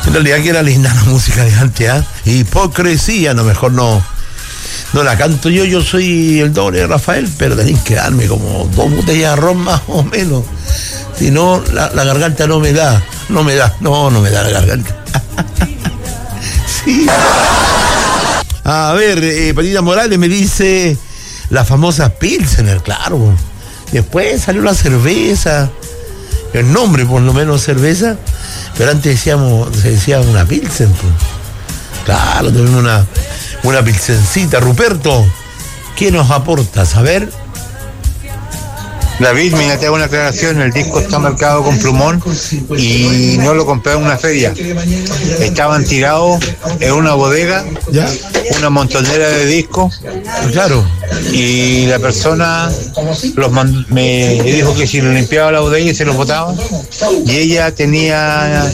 En realidad que era linda la música de antes, ¿ah? Hipocresía, no, mejor no la canto yo soy el doble de Rafael, pero tenéis que darme como 2 botellas de arroz más o menos. Si no, la garganta no me da la garganta. Sí. A ver, Patita Morales me dice la famosa Pilsener, claro. Después salió la cerveza, el nombre por lo menos cerveza, pero antes se decía una Pilsen, pues. Claro, tuvimos una pilsencita. Ruperto, ¿qué nos aportas? A ver. David, mira, te hago una aclaración. El disco está marcado con plumón y no lo compré en una feria. Estaban tirados en una bodega, ¿Ya? una montonera de discos. Claro. Y la persona me dijo que si lo limpiaba la bodega y se los botaba. Y ella tenía,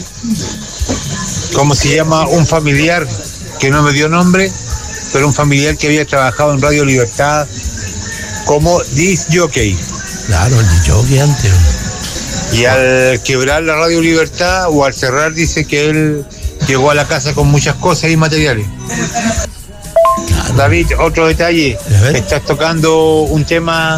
¿cómo se llama? Un familiar que no me dio nombre, pero un familiar que había trabajado en Radio Libertad como disc jockey. Claro, el jockey antes. Y al quebrar la Radio Libertad o al cerrar, dice que él llegó a la casa con muchas cosas y materiales. Claro. David, otro detalle. Estás tocando un tema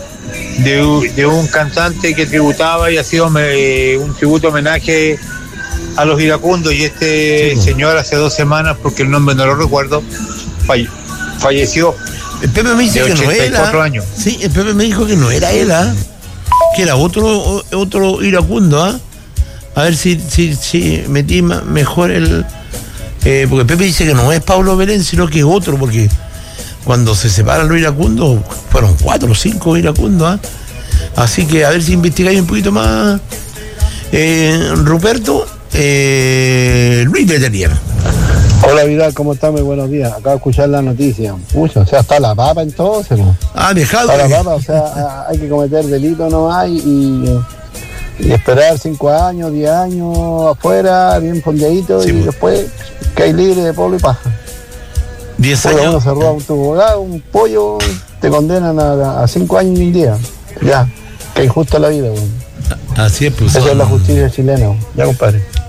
de un cantante que tributaba y ha sido un tributo homenaje a los iracundos, y señor hace 2 semanas, porque el nombre no lo recuerdo, falleció. El Pepe me dice que no era. Años. Sí, el Pepe me dijo que no era él, que era otro iracundo, A ver si metí mejor porque el Pepe dice que no es Pablo Belén, sino que es otro, porque cuando se separan los iracundos, fueron 4 o 5 iracundos, Así que a ver si investigáis un poquito más, Ruperto. Luis Letelier. Hola Vidal, ¿cómo estás? Muy buenos días. Acabo de escuchar la noticia. Pucha, o sea, está la papa entonces, ¿no? Dejado. Está la papa, o sea, hay que cometer delito nomás y esperar 5 años, 10 años afuera, bien fondeadito, sí, y después cae libre de polvo y paja. 10 años. Uno se roba un pollo, te condenan a 5 años y un día. Ya, que injusta la vida, güey. Así es, pues. Esa es la justicia chilena, ya, compadre.